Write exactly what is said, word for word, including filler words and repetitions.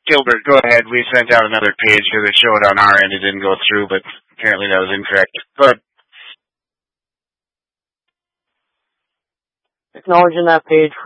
Gilbert, go ahead. We sent out another page because it showed on our end it didn't go through, but apparently that was incorrect. But acknowledging that page